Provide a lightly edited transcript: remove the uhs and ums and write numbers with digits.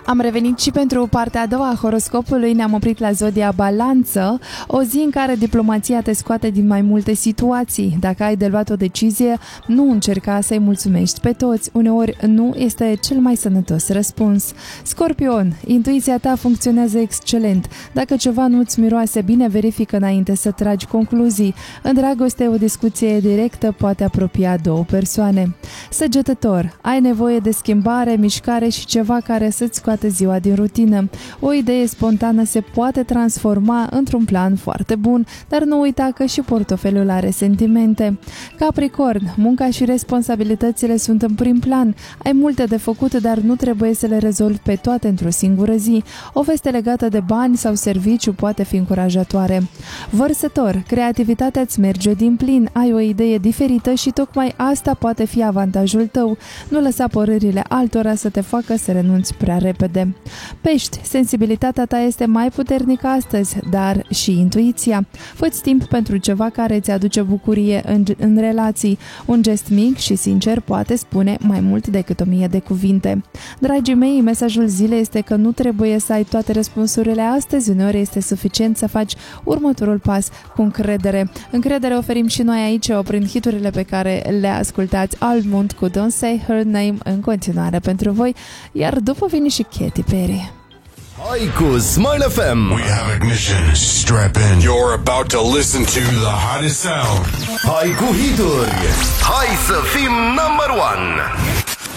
Am revenit și pentru partea a doua a horoscopului, ne-am oprit la zodia Balanță, o zi în care diplomația te scoate din mai multe situații. Dacă ai de luat o decizie, nu încerca să-i mulțumești pe toți, uneori nu este cel mai sănătos răspuns. Scorpion, intuiția ta funcționează excelent. Dacă ceva nu-ți miroase bine, verifică înainte să tragi concluzii. În dragoste, o discuție directă poate apropia două persoane. Săgetător, ai nevoie de schimbare, mișcare și ceva care să-ți scoate ziua din rutină. O idee spontană se poate transforma într-un plan foarte bun, dar nu uita că și portofelul are sentimente. Capricorn, munca și responsabilitățile sunt în prim plan. Ai multe de făcut, dar nu trebuie să le rezolvi pe toate într-o singură zi. O veste legată de bani sau serviciu poate fi încurajatoare. Vărsător, creativitatea îți merge din plin, ai o idee diferită și tocmai asta poate fi avantajul tău. Nu lăsa părerile altora să te facă să renunți prea repede. Pești, sensibilitatea ta este mai puternică astăzi, dar și intuiția. Fă-ți timp pentru ceva care îți aduce bucurie în relații. Un gest mic și sincer poate spune mai mult decât 1000 de cuvinte. Dragii mei, mesajul zilei este că nu trebuie să ai toate răspunsurile astăzi, uneori este suficient să faci următorul pas cu încredere. Încredere oferim și noi aici, prin hiturile pe care le ascultați. Almond cu Don't Say Her Name în continuare pentru voi, iar după vine și Katy Perry. Hai cu Smile FM. We have ignition. Strap in. You're about to listen to the hottest sound. Hai cu hituri. Hai să fim number one.